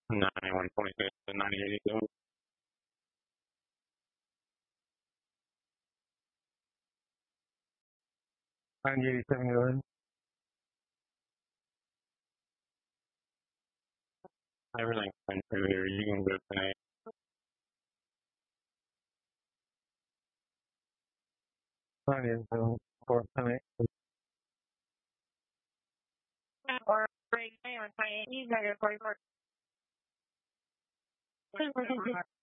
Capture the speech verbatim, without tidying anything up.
ninety-one twenty-six to ninety eighty-seven. ninety eighty-seven, go ahead. Everything's fine through here. You can go tonight. ninety eighty-seven, four tonight. Or break on twenty-eight, negative forty-four.